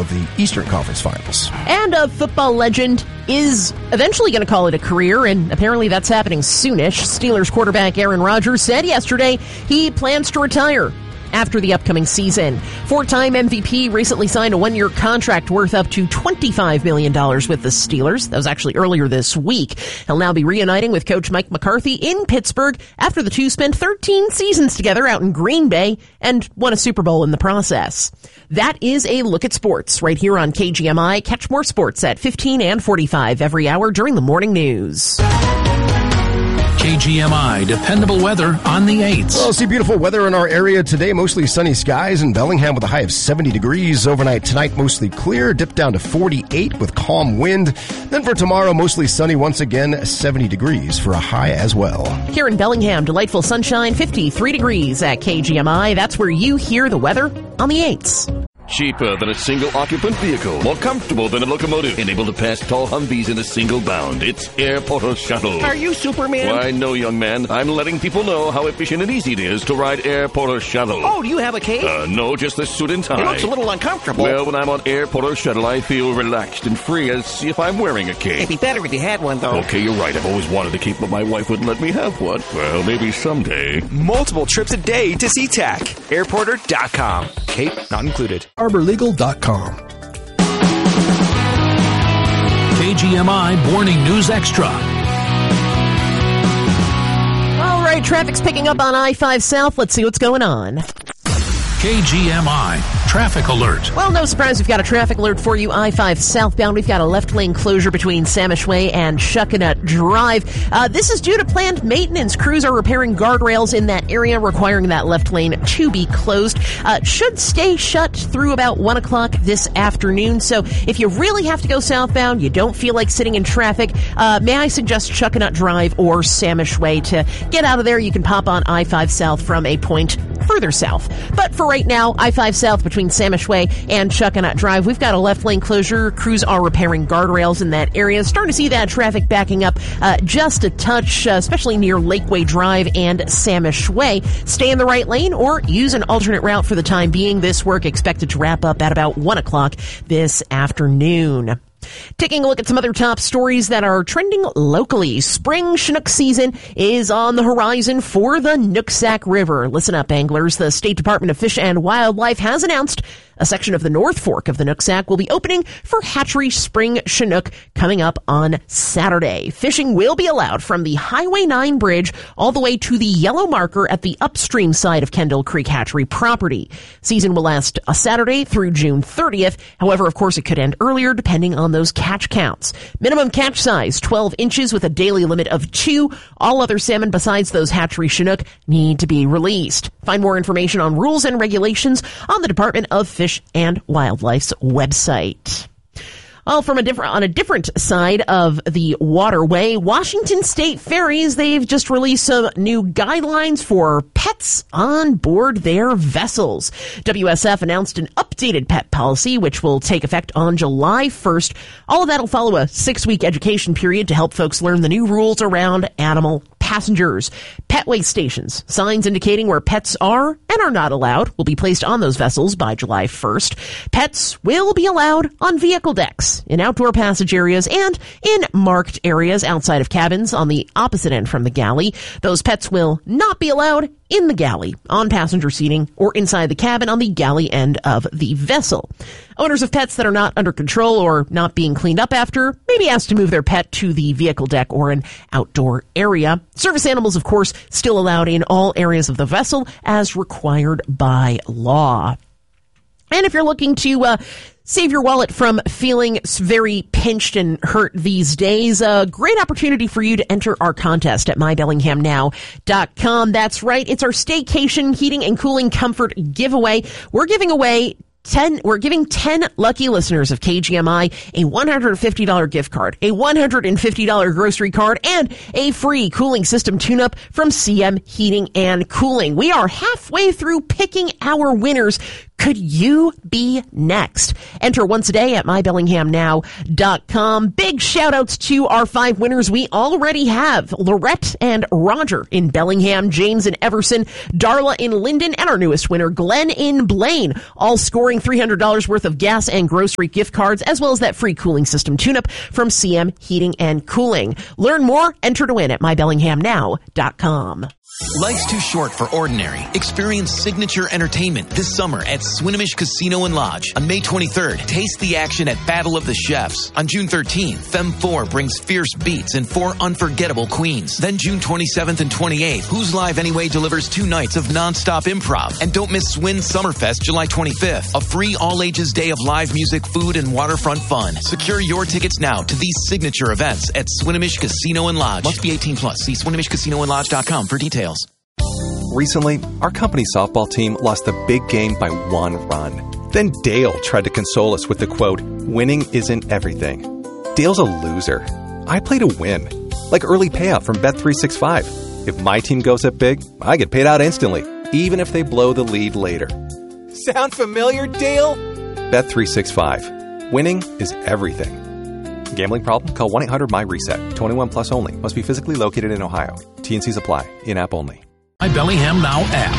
of the Eastern Conference Finals. And a football legend is eventually going to call it a career, and apparently that's happening soonish. Steelers quarterback Aaron Rodgers said yesterday he plans to retire after the upcoming season. Four-time MVP recently signed a one-year contract worth up to $25 million with the Steelers. That was actually earlier this week. He'll now be reuniting with Coach Mike McCarthy in Pittsburgh after the two spent 13 seasons together out in Green Bay and won a Super Bowl in the process. That is a look at sports right here on KGMI. Catch more sports at 15 and 45 every hour during the morning news. KGMI, dependable weather on the 8s. Well, see beautiful weather in our area today. Mostly sunny skies in Bellingham with a high of 70 degrees. Overnight tonight, mostly clear. Dip down to 48 with calm wind. Then for tomorrow, mostly sunny once again, 70 degrees for a high as well. Here in Bellingham, delightful sunshine, 53 degrees at KGMI. That's where you hear the weather on the 8s. Cheaper than a single-occupant vehicle. More comfortable than a locomotive. And able to pass tall Humvees in a single bound. It's Air Portal Shuttle. Are you Superman? Why, no, young man. I'm letting people know how efficient and easy it is to ride Air Portal Shuttle. Oh, do you have a cape? No, just the suit and tie. It looks a little uncomfortable. Well, when I'm on Air Portal Shuttle, I feel relaxed and free as if I'm wearing a cape. It'd be better if you had one, though. Okay, you're right. I've always wanted a cape, but my wife wouldn't let me have one. Well, maybe someday. Multiple trips a day to SeaTac. Airporter.com. Cape not included. ArborLegal.com. KGMI Morning News Extra. All right, traffic's picking up on I-5 South. Let's see what's going on. KGMI Traffic Alert. Well, no surprise, we've got a traffic alert for you. I-5 southbound. We've got a left lane closure between Samish Way and Shuckanut Drive. This is due to planned maintenance. Crews are repairing guardrails in that area, requiring that left lane to be closed. Should stay shut through about 1 o'clock this afternoon. So if you really have to go southbound, you don't feel like sitting in traffic, may I suggest Shuckanut Drive or Samish Way to get out of there. You can pop on I-5 South from a point further south. But for right now, I-5 South between Samish Way and Shuckanut Drive, we've got a left lane closure. Crews are repairing guardrails in that area. Starting to see that traffic backing up just a touch, especially near Lakeway Drive and Samish Way. Stay in the right lane or use an alternate route for the time being. This work expected to wrap up at about 1 o'clock this afternoon. Taking a look at some other top stories that are trending locally. Spring Chinook season is on the horizon for the Nooksack River. Listen up, anglers. The State Department of Fish and Wildlife has announced a section of the North Fork of the Nooksack will be opening for hatchery spring Chinook coming up on Saturday. Fishing will be allowed from the Highway 9 bridge all the way to the yellow marker at the upstream side of Kendall Creek Hatchery property. Season will last a Saturday through June 30th. However, of course, it could end earlier depending on those catch counts. Minimum catch size, 12 inches with a daily limit of 2. All other salmon besides those hatchery Chinook need to be released. Find more information on rules and regulations on the Department of Fish and Wildlife's website. Well, on a different side of the waterway, Washington State Ferries, they've just released some new guidelines for pets on board their vessels. WSF announced an updated pet policy, which will take effect on July 1st. All of that will follow a 6-week education period to help folks learn the new rules around animal passengers. Pet weigh stations, signs indicating where pets are and are not allowed, will be placed on those vessels by July 1st. Pets will be allowed on vehicle decks, in outdoor passage areas, and in marked areas outside of cabins on the opposite end from the galley. Those pets will not be allowed in the galley, on passenger seating, or inside the cabin on the galley end of the vessel. Owners of pets that are not under control or not being cleaned up after may be asked to move their pet to the vehicle deck or an outdoor area. Service animals, of course, still allowed in all areas of the vessel as required by law. And if you're looking to save your wallet from feeling very pinched and hurt these days, a great opportunity for you to enter our contest at mybellinghamnow.com. That's right. It's our staycation heating and cooling comfort giveaway. We're giving 10 lucky listeners of KGMI a $150 gift card, a $150 grocery card, and a free cooling system tune-up from CM Heating and Cooling. We are halfway through picking our winners. Could you be next? Enter once a day at mybellinghamnow.com. Big shout outs to our 5 winners we already have. Lorette and Roger in Bellingham, James in Everson, Darla in Linden, and our newest winner, Glenn in Blaine, all scoring $300 worth of gas and grocery gift cards, as well as that free cooling system tune-up from CM Heating and Cooling. Learn more, enter to win at mybellinghamnow.com. Life's too short for ordinary. Experience signature entertainment this summer at Swinomish Casino and Lodge. On May 23rd, taste the action at Battle of the Chefs. On June 13th, Femme 4 brings fierce beats and 4 unforgettable queens. Then June 27th and 28th, Who's Live Anyway delivers 2 nights of non-stop improv. And don't miss Swin Summerfest July 25th, a free all-ages day of live music, food, and waterfront fun. Secure your tickets now to these signature events at Swinomish Casino and Lodge. Must be 18 plus. See SwinomishCasinoandLodge.com for details. Recently, our company softball team lost the big game by 1 run. Then Dale tried to console us with the quote, "Winning isn't everything." Dale's a loser. I play to win. Like early payout from Bet365. If my team goes up big, I get paid out instantly, even if they blow the lead later. Sound familiar, Dale? Bet365. Winning is everything. Gambling problem? Call 1-800-MY-RESET. 21 plus only. Must be physically located in Ohio. T&Cs apply. In-app only. My Bellingham Now app.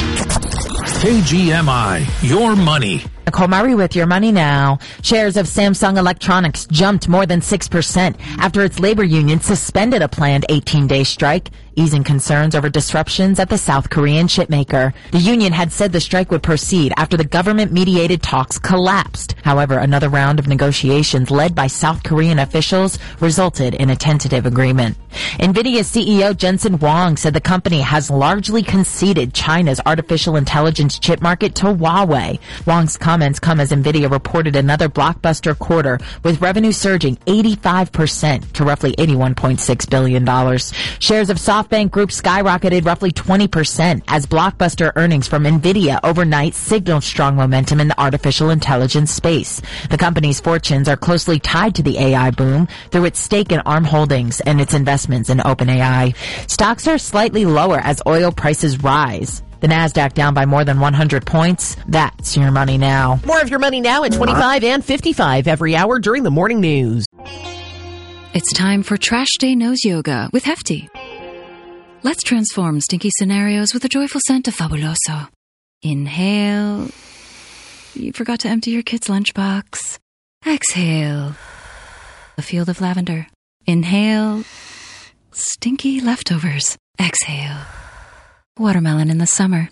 KGMI, your money. Nicole Murray with Your Money Now. Shares of Samsung Electronics jumped more than 6% after its labor union suspended a planned 18-day strike, easing concerns over disruptions at the South Korean chipmaker. The union had said the strike would proceed after the government-mediated talks collapsed. However, another round of negotiations led by South Korean officials resulted in a tentative agreement. NVIDIA CEO Jensen Huang said the company has largely conceded China's artificial intelligence chip market to Huawei. Huang's comments come as NVIDIA reported another blockbuster quarter, with revenue surging 85% to roughly $81.6 billion. Shares of SoftBank Group skyrocketed roughly 20% as blockbuster earnings from NVIDIA overnight signaled strong momentum in the artificial intelligence space. The company's fortunes are closely tied to the AI boom through its stake in ARM Holdings and its investments in OpenAI. Stocks are slightly lower as oil prices rise. The NASDAQ down by more than 100 points. That's Your Money Now. More of Your Money Now at 25 and 55 every hour during the morning news. It's time for Trash Day Nose Yoga with Hefty. Let's transform stinky scenarios with the joyful scent of Fabuloso. Inhale. You forgot to empty your kid's lunchbox. Exhale. A field of lavender. Inhale. Stinky leftovers. Exhale. Watermelon in the summer.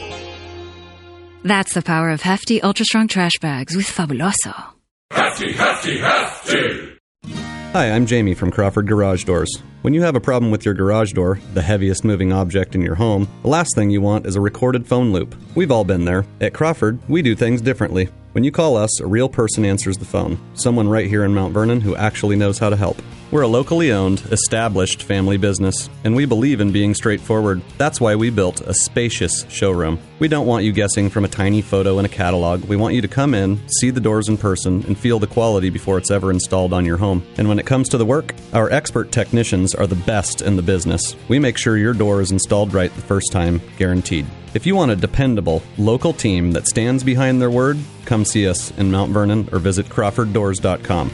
That's the power of Hefty Ultra Strong Trash Bags with Fabuloso. Hefty, Hefty, Hefty! Hi, I'm Jamie from Crawford Garage Doors. When you have a problem with your garage door, the heaviest moving object in your home, the last thing you want is a recorded phone loop. We've all been there. At Crawford, we do things differently. When you call us, a real person answers the phone. Someone right here in Mount Vernon who actually knows how to help. We're a locally owned, established family business, and we believe in being straightforward. That's why we built a spacious showroom. We don't want you guessing from a tiny photo in a catalog. We want you to come in, see the doors in person, and feel the quality before it's ever installed on your home. And when it comes to the work, our expert technicians are the best in the business. We make sure your door is installed right the first time, guaranteed. If you want a dependable, local team that stands behind their word, come see us in Mount Vernon or visit CrawfordDoors.com.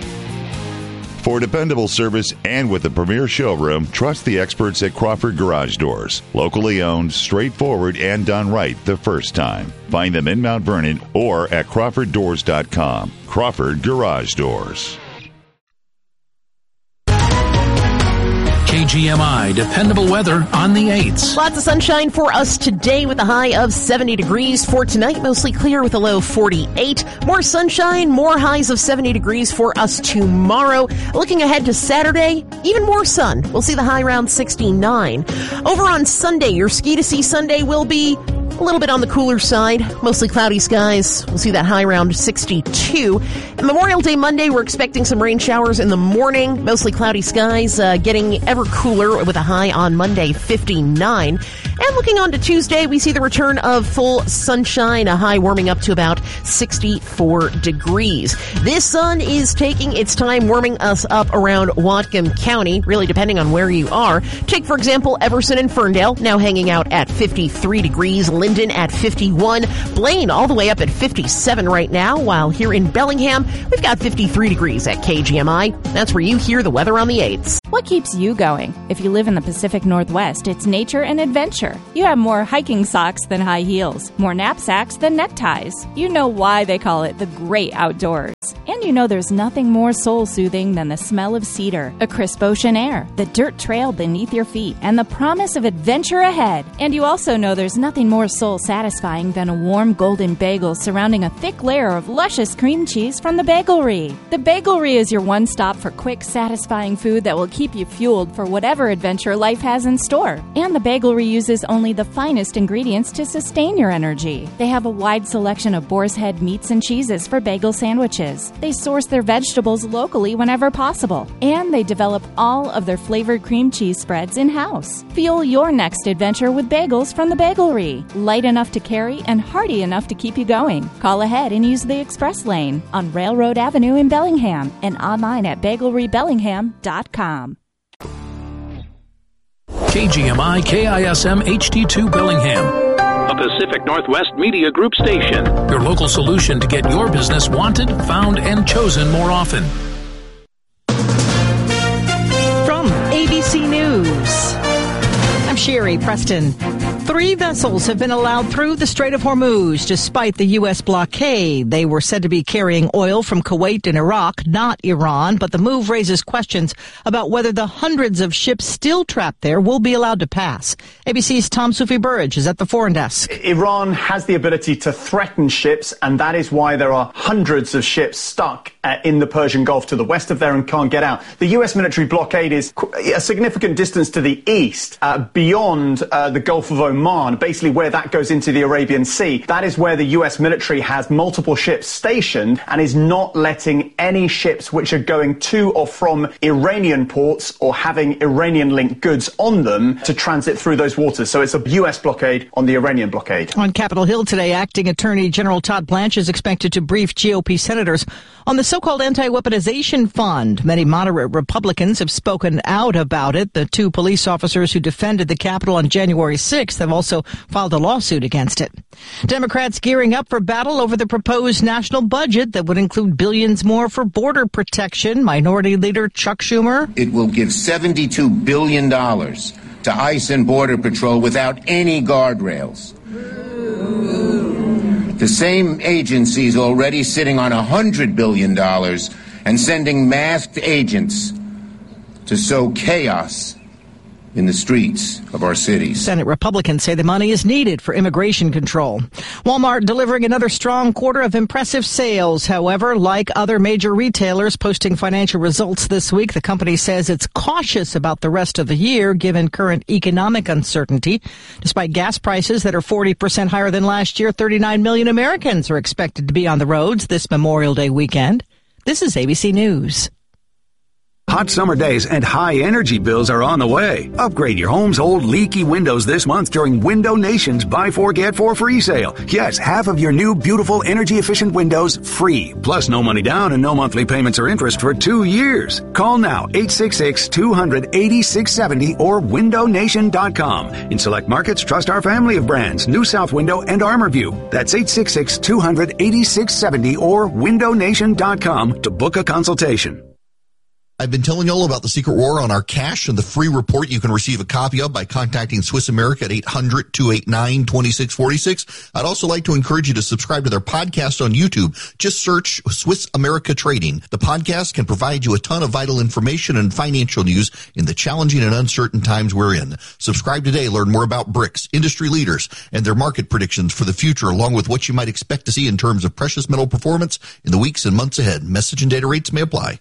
For dependable service and with a premier showroom, trust the experts at Crawford Garage Doors. Locally owned, straightforward, and done right the first time. Find them in Mount Vernon or at CrawfordDoors.com. Crawford Garage Doors. KGMI, dependable weather on the 8s. Lots of sunshine for us today with a high of 70 degrees. For tonight, mostly clear with a low 48. More sunshine, more highs of 70 degrees for us tomorrow. Looking ahead to Saturday, even more sun. We'll see the high around 69. Over on Sunday, your Ski to See Sunday will be a little bit on the cooler side. Mostly cloudy skies. We'll see that high around 62. And Memorial Day Monday, we're expecting some rain showers in the morning. Mostly cloudy skies, getting ever cooler with a high on Monday, 59. And looking on to Tuesday, we see the return of full sunshine, a high warming up to about 64 degrees. This sun is taking its time warming us up around Whatcom County, really depending on where you are. Take, for example, Everson and Ferndale, now hanging out at 53 degrees. Linden at 51. Blaine all the way up at 57 right now, while here in Bellingham, we've got 53 degrees at KGMI. That's where you hear the weather on the 8s. What keeps you going? If you live in the Pacific Northwest, it's nature and adventure. You have more hiking socks than high heels, more knapsacks than neckties. You know why they call it the great outdoors. And you know there's nothing more soul-soothing than the smell of cedar, a crisp ocean air, the dirt trail beneath your feet, and the promise of adventure ahead. And you also know there's nothing more soul-satisfying than a warm golden bagel surrounding a thick layer of luscious cream cheese from the Bagelry. The Bagelry is your one-stop for quick, satisfying food that will keep you fueled for whatever adventure life has in store. And the Bagelry uses only the finest ingredients to sustain your energy. They have a wide selection of boar's head meats and cheeses for bagel sandwiches. They source their vegetables locally whenever possible. And they develop all of their flavored cream cheese spreads in-house. Fuel your next adventure with bagels from the Bagelry. Light enough to carry and hearty enough to keep you going. Call ahead and use the express lane on Railroad Avenue in Bellingham and online at bagelrybellingham.com. KGMI KISM HD2 Bellingham, a Pacific Northwest Media Group station. Your local solution to get your business wanted, found, and chosen more often. From ABC News, I'm Sherry Preston. 3 vessels have been allowed through the Strait of Hormuz despite the U.S. blockade. They were said to be carrying oil from Kuwait and Iraq, not Iran, but the move raises questions about whether the hundreds of ships still trapped there will be allowed to pass. ABC's Tom Sufi-Burridge is at the foreign desk. Iran has the ability to threaten ships, and that is why there are hundreds of ships stuck in the Persian Gulf to the west of there and can't get out. The U.S. military blockade is a significant distance to the east, beyond the Gulf of Oman, basically where that goes into the Arabian Sea. That is where the U.S. military has multiple ships stationed and is not letting any ships which are going to or from Iranian ports or having Iranian-linked goods on them to transit through those waters. So it's a U.S. blockade on the Iranian blockade. On Capitol Hill today, Acting Attorney General Todd Blanche is expected to brief GOP senators on the so-called anti-weaponization fund. Many moderate Republicans have spoken out about it. The 2 police officers who defended the Capitol on January 6th have also filed a lawsuit against it. Democrats gearing up for battle over the proposed national budget that would include billions more for border protection. Minority Leader Chuck Schumer. It will give $72 billion to ICE and Border Patrol without any guardrails. The same agencies already sitting on $100 billion and sending masked agents to sow chaos in the streets of our cities. Senate Republicans say the money is needed for immigration control. Walmart delivering another strong quarter of impressive sales. However, like other major retailers posting financial results this week, the company says it's cautious about the rest of the year given current economic uncertainty. Despite gas prices that are 40% higher than last year, 39 million Americans are expected to be on the roads this Memorial Day weekend. This is ABC News. Hot summer days and high energy bills are on the way. Upgrade your home's old leaky windows this month during Window Nation's Buy 4 Get 4 free sale. Yes, half of your new beautiful energy efficient windows free. Plus no money down and no monthly payments or interest for 2 years. Call now 866-200-8670 or windownation.com. In select markets, trust our family of brands, New South Window and ArmorView. That's 866-200-8670 or windownation.com to book a consultation. I've been telling you all about the Secret War on our cash and the free report you can receive a copy of by contacting Swiss America at 800-289-2646. I'd also like to encourage you to subscribe to their podcast on YouTube. Just search Swiss America Trading. The podcast can provide you a ton of vital information and financial news in the challenging and uncertain times we're in. Subscribe today. Learn more about BRICS, industry leaders, and their market predictions for the future, along with what you might expect to see in terms of precious metal performance in the weeks and months ahead. Message and data rates may apply.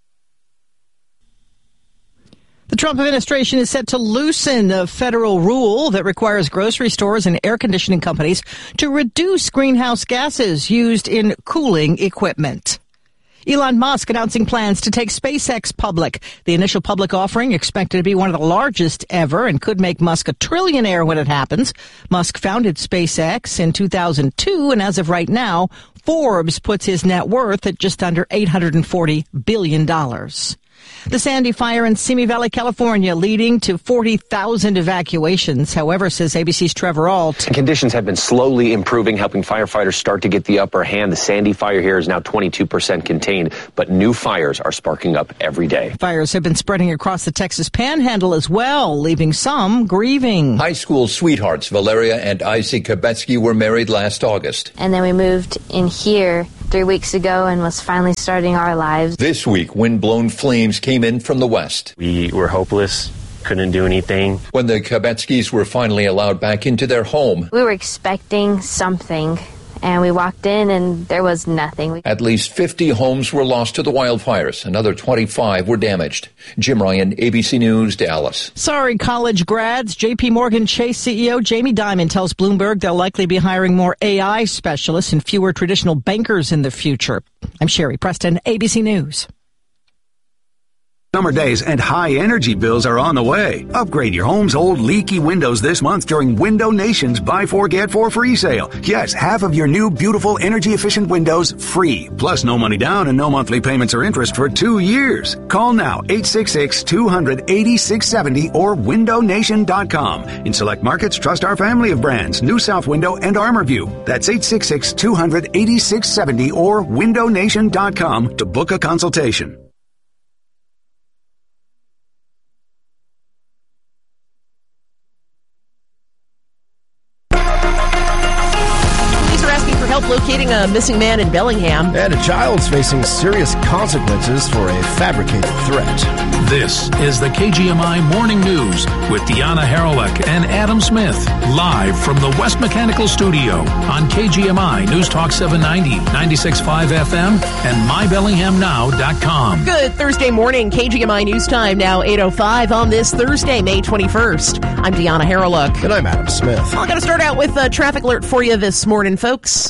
The Trump administration is set to loosen a federal rule that requires grocery stores and air conditioning companies to reduce greenhouse gases used in cooling equipment. Elon Musk announcing plans to take SpaceX public. The initial public offering expected to be one of the largest ever and could make Musk a trillionaire when it happens. Musk founded SpaceX in 2002, and as of right now, Forbes puts his net worth at just under $840 billion. The Sandy fire in Simi Valley, California, leading to 40,000 evacuations. However, says ABC's Trevor Ault, conditions have been slowly improving, helping firefighters start to get the upper hand. The Sandy fire here is now 22% contained, but new fires are sparking up every day. Fires have been spreading across the Texas Panhandle as well, leaving some grieving. High school sweethearts Valeria and Isaac Kabetsky were married last August. And then we moved in here 3 weeks ago and was finally starting our lives. This week, wind-blown flames came in from the west. We were hopeless, couldn't do anything. When the Kabetskys were finally allowed back into their home, we were expecting something, and we walked in and there was nothing. At least 50 homes were lost to the wildfires. Another 25 were damaged. Jim Ryan, ABC News, Dallas. Sorry, college grads. JP Morgan Chase CEO Jamie Dimon tells Bloomberg they'll likely be hiring more AI specialists and fewer traditional bankers in the future. I'm Sherry Preston, ABC News. Summer days and high energy bills are on the way. Upgrade your home's old leaky windows this month during Window Nation's Buy 4 Get 4 free sale. Yes, half of your new beautiful energy efficient windows free. Plus no money down and no monthly payments or interest for 2 years. Call now 866-200-8670 or windownation.com. In select markets, trust our family of brands, New South Window and ArmorView. That's 866-200-8670 or windownation.com to book a consultation. Locating a missing man in Bellingham. And a child's facing serious consequences for a fabricated threat. This is the KGMI Morning News with Deanna Harrelek and Adam Smith. Live from the West Mechanical Studio on KGMI News Talk 790, 96.5 FM, and mybellinghamnow.com. Good Thursday morning, KGMI News Time, now 8:05 on this Thursday, May 21st. I'm Deanna Harrelek. And I'm Adam Smith. I'm going to start out with a traffic alert for you this morning, folks.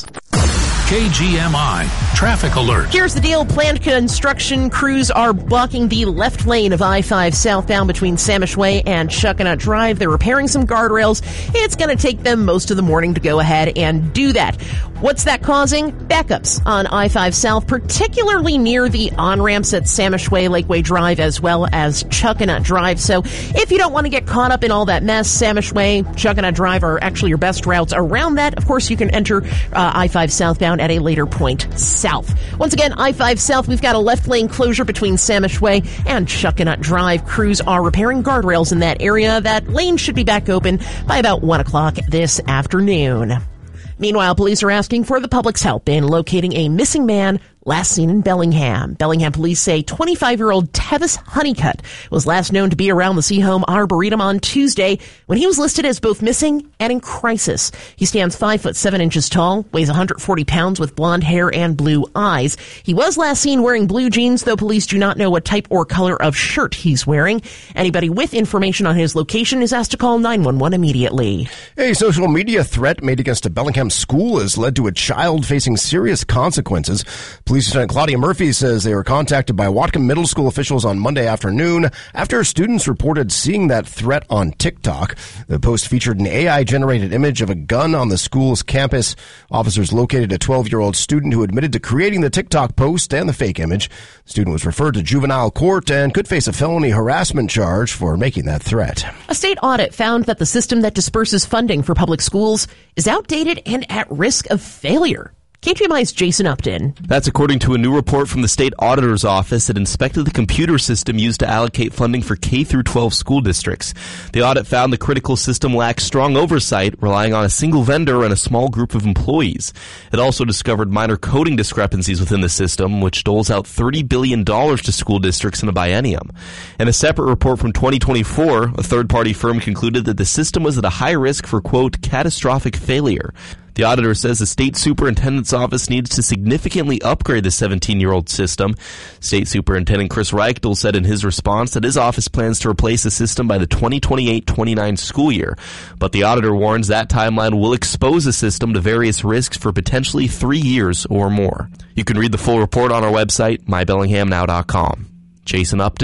KGMI Traffic Alert. Here's the deal. Planned construction crews are blocking the left lane of I-5 southbound between Samish Way and Chuckanut Drive. They're repairing some guardrails. It's going to take them most of the morning to go ahead and do that. What's that causing? Backups on I-5 South, particularly near the on-ramps at Samish Way, Lakeway Drive, as well as Chuckanut Drive. So if you don't want to get caught up in all that mess, Samish Way, Chuckanut Drive are actually your best routes around that. Of course, you can enter I-5 southbound at a later point south. Once again, I-5 South, we've got a left lane closure between Samish Way and Chuckanut Drive. Crews are repairing guardrails in that area. That lane should be back open by about 1 o'clock this afternoon. Meanwhile, police are asking for the public's help in locating a missing man last seen in Bellingham. Bellingham police say 25-year-old Tevis Honeycutt was last known to be around the Seaholm Arboretum on Tuesday when he was listed as both missing and in crisis. He stands 5'7" tall, weighs 140 pounds with blonde hair and blue eyes. He was last seen wearing blue jeans, though police do not know what type or color of shirt he's wearing. Anybody with information on his location is asked to call 911 immediately. A social media threat made against a Bellingham school has led to a child facing serious consequences. Police Lieutenant Claudia Murphy says they were contacted by Whatcom Middle School officials on Monday afternoon after students reported seeing that threat on TikTok. The post featured an AI-generated image of a gun on the school's campus. Officers located a 12-year-old student who admitted to creating the TikTok post and the fake image. The student was referred to juvenile court and could face a felony harassment charge for making that threat. A state audit found that the system that disperses funding for public schools is outdated and at risk of failure. KGMI's Jason Upton. That's according to a new report from the state auditor's office that inspected the computer system used to allocate funding for K-12 school districts. The audit found the critical system lacks strong oversight, relying on a single vendor and a small group of employees. It also discovered minor coding discrepancies within the system, which doles out $30 billion to school districts in a biennium. In a separate report from 2024, a third-party firm concluded that the system was at a high risk for, quote, catastrophic failure. The auditor says the state superintendent's office needs to significantly upgrade the 17-year-old system. State Superintendent Chris Reichtel said in his response that his office plans to replace the system by the 2028-29 school year. But the auditor warns that timeline will expose the system to various risks for potentially 3 years or more. You can read the full report on our website, mybellinghamnow.com. Jason Upton,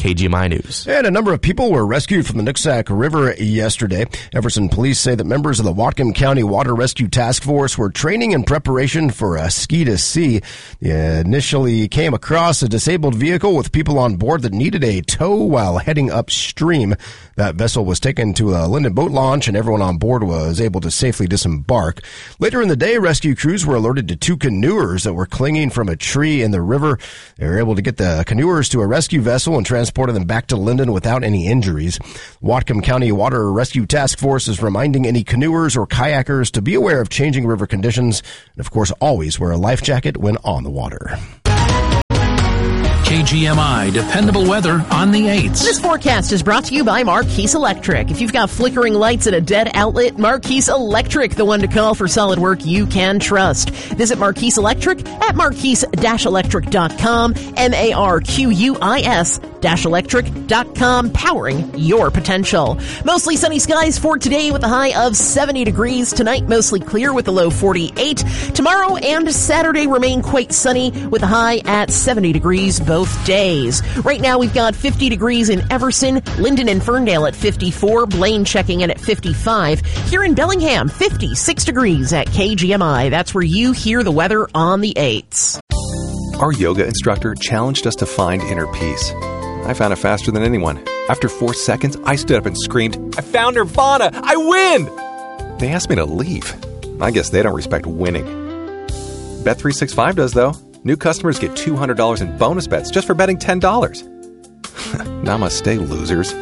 KGMI News. And a number of people were rescued from the Nooksack River yesterday. Everson police say that members of the Whatcom County Water Rescue Task Force were training in preparation for a ski to sea. They initially came across a disabled vehicle with people on board that needed a tow while heading upstream. That vessel was taken to a Linden boat launch and everyone on board was able to safely disembark. Later in the day, rescue crews were alerted to 2 canoers that were clinging from a tree in the river. They were able to get the canoers to a rescue vessel and transported them back to Linden without any injuries. Whatcom County Water Rescue Task Force is reminding any canoers or kayakers to be aware of changing river conditions and, of course, always wear a life jacket when on the water. KGMI dependable weather on the 8s. This forecast is brought to you by Marquise Electric. If you've got flickering lights at a dead outlet, Marquise Electric, the one to call for solid work you can trust. Visit Marquise Electric at marquise-electric.com, marquis-electric.com, powering your potential. Mostly sunny skies for today with a high of 70 degrees. Tonight, mostly clear with a low 48. Tomorrow and Saturday remain quite sunny with a high at 70 degrees both days. Right now, we've got 50 degrees in Everson, Linden and Ferndale at 54, Blaine checking in at 55. Here in Bellingham, 56 degrees at KGMI. That's where you hear the weather on the 8s. Our yoga instructor challenged us to find inner peace. I found it faster than anyone. After 4 seconds, I stood up and screamed, "I found Nirvana! I win!" They asked me to leave. I guess they don't respect winning. Bet365 does, though. New customers get $200 in bonus bets just for betting $10. Namaste, losers.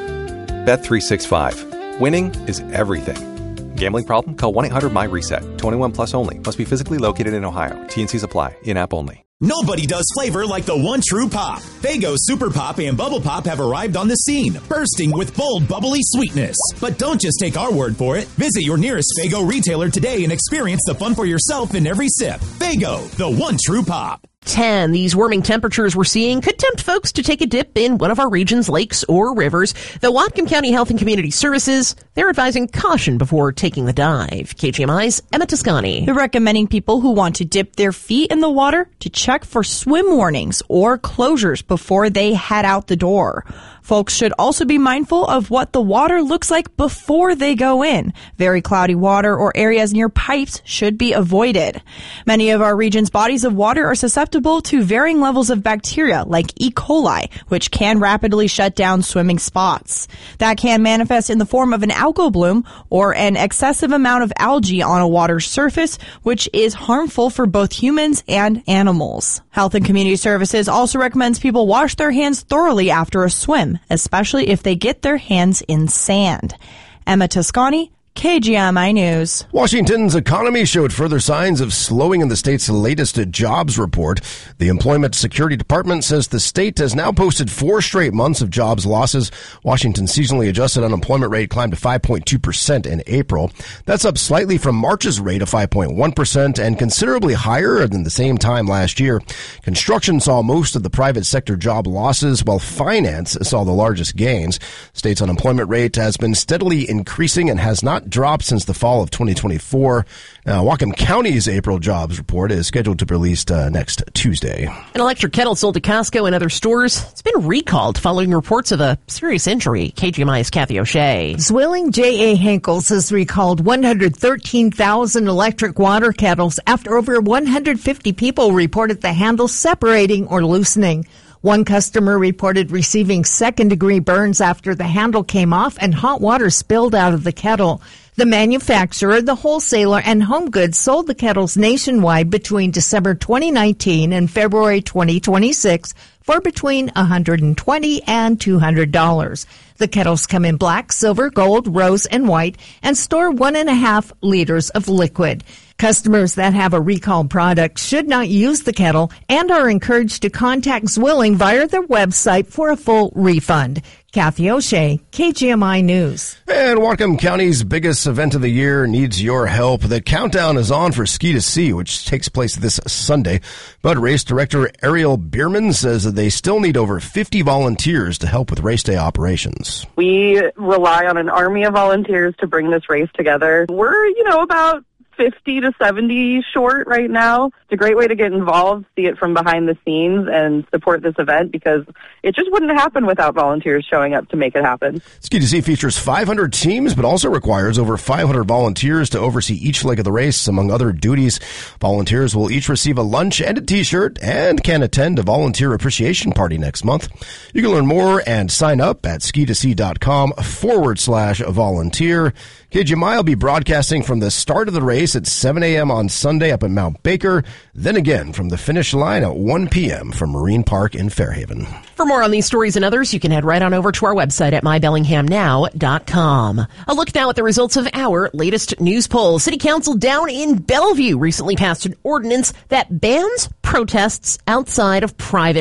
Bet365. Winning is everything. Gambling problem? Call 1-800-MY-RESET. 21 plus only. Must be physically located in Ohio. T&Cs apply. In-app only. Nobody does flavor like the one true pop. Faygo Super Pop and Bubble Pop have arrived on the scene, bursting with bold, bubbly sweetness. But don't just take our word for it. Visit your nearest Faygo retailer today and experience the fun for yourself in every sip. Faygo, the one true pop. 10. These warming temperatures we're seeing could tempt folks to take a dip in one of our region's lakes or rivers. The Whatcom County Health and Community Services, they're advising caution before taking the dive. KGMI's Emma Toscani. They're recommending people who want to dip their feet in the water to check for swim warnings or closures before they head out the door. Folks should also be mindful of what the water looks like before they go in. Very cloudy water or areas near pipes should be avoided. Many of our region's bodies of water are susceptible to varying levels of bacteria like E. coli, which can rapidly shut down swimming spots. That can manifest in the form of an algal bloom or an excessive amount of algae on a water surface, which is harmful for both humans and animals. Health and Community Services also recommends people wash their hands thoroughly after a swim, especially if they get their hands in sand. Emma Toscani, KGMI News. Washington's economy showed further signs of slowing in the state's latest jobs report. The Employment Security Department says the state has now posted 4 straight months of jobs losses. Washington's seasonally adjusted unemployment rate climbed to 5.2% in April. That's up slightly from March's rate of 5.1% and considerably higher than the same time last year. Construction saw most of the private sector job losses, while finance saw the largest gains. State's unemployment rate has been steadily increasing and has not dropped since the fall of 2024. Whatcom County's April jobs report is scheduled to be released next Tuesday. An electric kettle sold to Costco and other stores. It's been recalled following reports of a serious injury. KGMI's Kathy O'Shea. Zwilling J.A. Henkels has recalled 113,000 electric water kettles after over 150 people reported the handle separating or loosening. One customer reported receiving second-degree burns after the handle came off and hot water spilled out of the kettle. The manufacturer, the wholesaler, and Home Goods sold the kettles nationwide between December 2019 and February 2026 for between $120 and $200. The kettles come in black, silver, gold, rose, and white and store 1.5 liters of liquid. Customers that have a recalled product should not use the kettle and are encouraged to contact Zwilling via their website for a full refund. Kathy O'Shea, KGMI News. And Whatcom County's biggest event of the year needs your help. The countdown is on for Ski to Sea, which takes place this Sunday. But race director Ariel Bierman says that they still need over 50 volunteers to help with race day operations. We rely on an army of volunteers to bring this race together. We're, about 50 to 70 short right now. It's a great way to get involved, see it from behind the scenes, and support this event because it just wouldn't happen without volunteers showing up to make it happen. Ski to Sea features 500 teams, but also requires over 500 volunteers to oversee each leg of the race, among other duties. Volunteers will each receive a lunch and a t-shirt and can attend a volunteer appreciation party next month. You can learn more and sign up at skitosea.com/volunteer. KGMI will be broadcasting from the start of the race at 7 a.m. on Sunday up at Mount Baker, then again from the finish line at 1 p.m. from Marine Park in Fairhaven. For more on these stories and others, you can head right on over to our website at mybellinghamnow.com. A look now at the results of our latest news poll. City Council down in Bellevue recently passed an ordinance that bans protests outside of private